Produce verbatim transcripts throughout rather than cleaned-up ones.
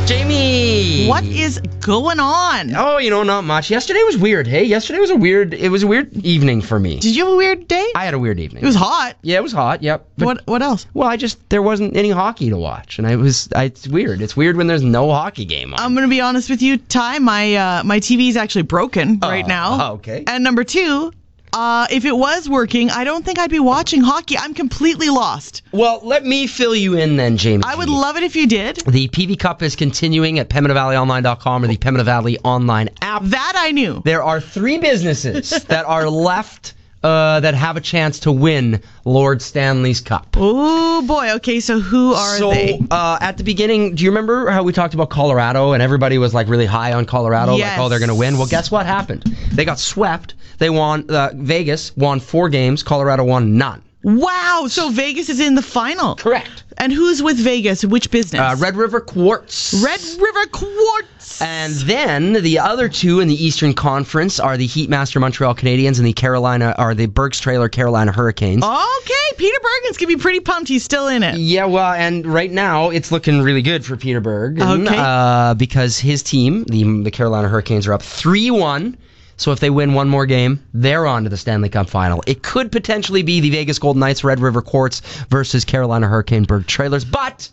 Jamie! What is going on? Oh, you know, not much. Yesterday was weird, hey? Yesterday was a weird, it was a weird evening for me. Did you have a weird day? I had a weird evening. It was hot. Yeah, it was hot, yep. But, what What else? Well, I just, there wasn't any hockey to watch, and I was, I, it's weird. It's weird when there's no hockey game on. I'm going to be honest with you, Ty, my, uh, my T V is actually broken Oh, right now. oh, okay. And number two, uh, if it was working, I don't think I'd be watching hockey. I'm completely lost. Well, let me fill you in then, Jamie. I would love it if you did. The P V Cup is continuing at Pembina Valley Online dot com or the Pembina Valley Online app. That I knew. There are three businesses that are left uh, that have a chance to win Lord Stanley's Cup. Oh, boy. Okay, so who are so, they? So, uh, at the beginning, do you remember how we talked about Colorado and everybody was like really high on Colorado? Yes. Like, oh, they're going to win. Well, guess what happened? They got swept. They won, uh, Vegas won four games. Colorado won none. Wow, so Vegas is in the final. Correct. And who's with Vegas? Which business? Uh, Red River Quartz. Red River Quartz. And then the other two in the Eastern Conference are the Heatmaster Montreal Canadiens and the Carolina, or the Bergs Trailer Carolina Hurricanes. Okay, Peter Bergen's gonna be pretty pumped. He's still in it. Yeah, well, and right now it's looking really good for Peter Bergen. Okay. Uh, because his team, the the Carolina Hurricanes, are up three one. So if they win one more game, they're on to the Stanley Cup final. It could potentially be the Vegas Golden Knights, Red River Quartz versus Carolina Hurricane Berg Trailers, but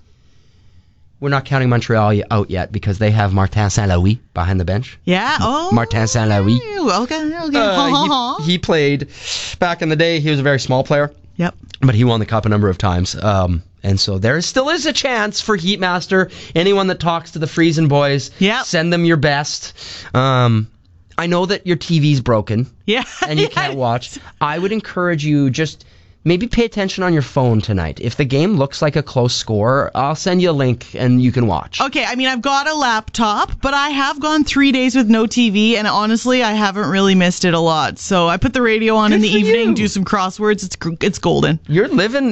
we're not counting Montreal out yet because they have Martin Saint-Louis behind the bench. Yeah. Oh. Martin Saint-Louis. Okay. Okay. Uh, he, he played back in the day. He was a very small player. Yep. But he won the cup a number of times. Um, and so there still is a chance for Heatmaster. Anyone that talks to the Friesen boys, yep. send them your best. Um, I know that your T V's broken. Yeah. And you can't watch. I would encourage you just maybe pay attention on your phone tonight. If the game looks like a close score, I'll send you a link and you can watch. Okay, I mean, I've got a laptop, but I have gone three days with no T V, and honestly, I haven't really missed it a lot. So I put the radio on Good in the for evening, you. do some crosswords. It's it's golden. You're living